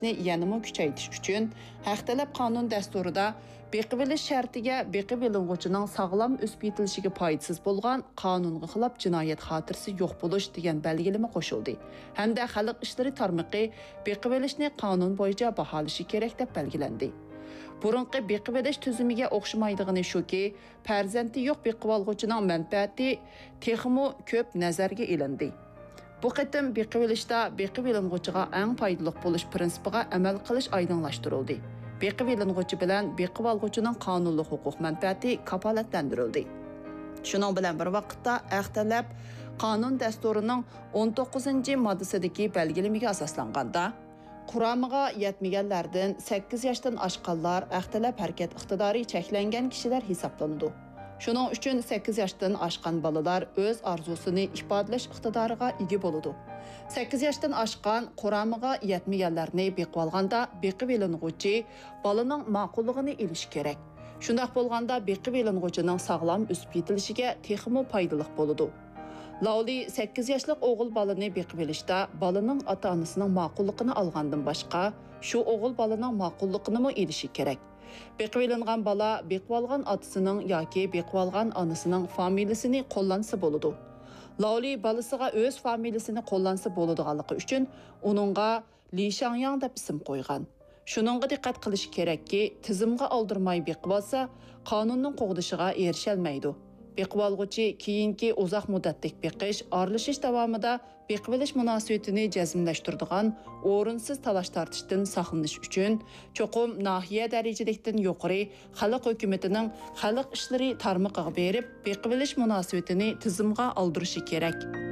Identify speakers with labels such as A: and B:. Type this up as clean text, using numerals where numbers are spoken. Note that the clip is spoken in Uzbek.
A: yanımı küçəytiş üçün haq talab qanun dasturida beqib elish shartiga beqib elinğuchining sog'lom o'sib yetilishiga foydasiz bo'lgan qonunga xilof jinoyat xotirasi yo'q bo'lish degan belgilama qo'shildi. Hamda xalq ishlari tarmoqi beqib elishni qonun bo'yicha baholashi kerak deb belgilandi. Burunqi beqib edish tuzimiga o'xshamaydigani shuki, farzandi yo'q beqib olg'uchining manfaati texmo ko'p nazarga ilindi. Bu qitim beqib elishda beqib elinğuchiga eng foydali bo'lish prinsipiga amal qilish oydinlashtirildi. Beqib elinğuchi bilan beqib olg'uchining qonunli huquq manfaati kafolatlantirildi. Shuning bilan bir vaqtda talab qonun dasturining 19-moddasidagi belgilamaga asoslanganda Quramiga yetmaganlardan 8 yoshdan oshganlar talab harakat iqtidori cheklangan kishilar hisoblanadi. Shuning uchun 8 yoshdan oshgan bolalar o'z orzusini ifodalash iqtidoriga ega bo'ladi. 8 yoshdan oshgan Quramiga yetmaganlarni beqib olganda beqib elinğuchi bolaning ma'qulligini elish kerak. Shunday bo'lganda beqib elinğuchining sog'lom o'sib yetilishiga texmo foydali bo'ladi. Lavli 8 yoshlik o'g'il bolani beqib elishda bolaning ota-onasining ma'qulligini olgandan boshqa shu o'g'il bolaning ma'qulligini ham elishi kerak. Beqib elingan bola beqib olgan otasining yoki beqib olgan onasining familiyasini qo'llansa bo'ladi. Lavli bolasiga o'z familiyasini qo'llansa bo'ladiganligi uchun uningga Li Shangyang deb ism qo'ygan. Shuningga diqqat qilish kerakki, tizimga oldirmay beqib olsa, qonunning qo'g'dishiga erisha olmaydi. Beqib olg'uchi keyingi uzoq muddatlik beqish, aralashish davomida beqib elish munosabatini jazmlashtiradigan o'rinsiz talash tortishdan saqlanish uchun cho'qim nahiya darajalikdan yuqori xalq hukumatining xalq ishlari tarmoqiga berib, beqib elish munosabatini tizimga oldirishi kerak.